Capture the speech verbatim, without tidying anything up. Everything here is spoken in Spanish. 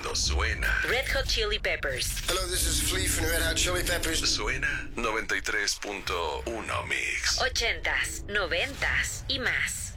Esto suena. Red Hot Chili Peppers. Hello, this is Flea from Red Hot Chili Peppers. Suena noventa y tres punto uno Mix. Ochentas, noventas y más.